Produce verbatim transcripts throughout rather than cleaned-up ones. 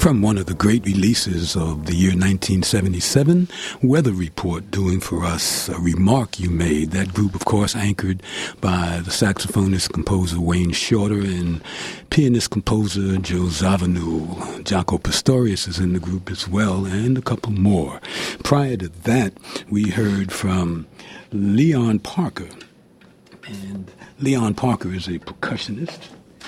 from one of the great releases of the year nineteen seventy-seven, Weather Report, doing for us A Remark You Made. That group, of course, anchored by the saxophonist, composer Wayne Shorter and pianist-composer Joe Zawinul. Jaco Pastorius is in the group as well, and a couple more. Prior to that, we heard from Leon Parker. And Leon Parker is a percussionist,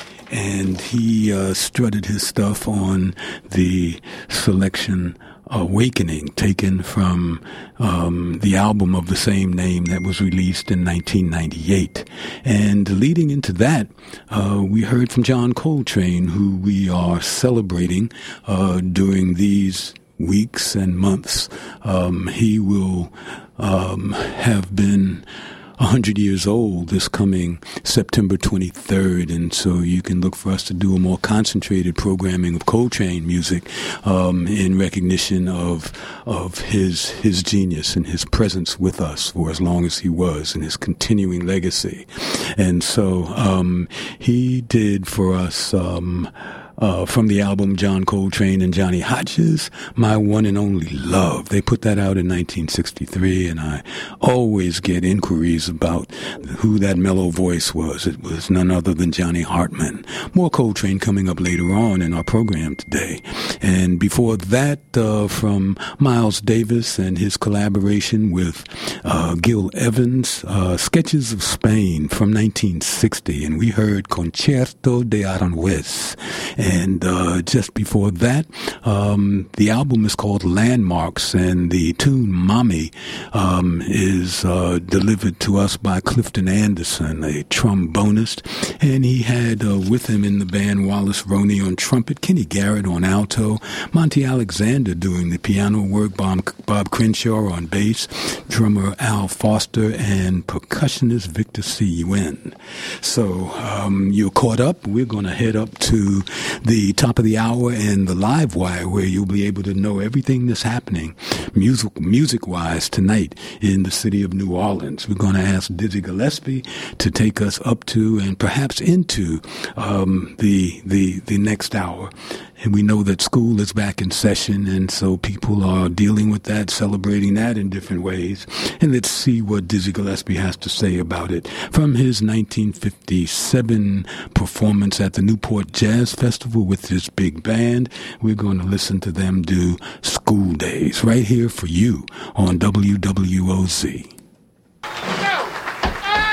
and he uh, strutted his stuff on the selection Awakening, taken from um, the album of the same name that was released in nineteen ninety-eight. And leading into that, uh, we heard from John Coltrane, who we are celebrating uh, during these weeks and months. Um, he will um, have been one hundred years old this coming September twenty-third, and so you can look for us to do a more concentrated programming of Coltrane music um, in recognition of of his his genius and his presence with us for as long as he was, and his continuing legacy. And so um, he did for us um, Uh, from the album John Coltrane and Johnny Hodges, My One and Only Love. They put that out in nineteen sixty-three, and I always get inquiries about who that mellow voice was. It was none other than Johnny Hartman. More Coltrane coming up later on in our program today. And before that, uh, from Miles Davis and his collaboration with uh, Gil Evans, uh, Sketches of Spain from nineteen sixty, and we heard Concierto de Aranjuez. And uh, just before that, um, the album is called Landmarks, and the tune Mommy um, is uh, delivered to us by Clifton Anderson, a trombonist. And he had uh, with him in the band Wallace Roney on trumpet, Kenny Garrett on alto, Monty Alexander doing the piano work, Bob, Bob Crenshaw on bass, drummer Al Foster, and percussionist Victor C. Yuen. So um, you're caught up. We're going to head up to the top of the hour and the live wire, where you'll be able to know everything that's happening music music wise tonight in the city of New Orleans. We're going to ask Dizzy Gillespie to take us up to and perhaps into um, the the the next hour. And we know that school is back in session, and so people are dealing with that, celebrating that in different ways. And let's see what Dizzy Gillespie has to say about it from his nineteen fifty-seven performance at the Newport Jazz Festival with his big band. We're going to listen to them do School Days right here for you on W W O Z.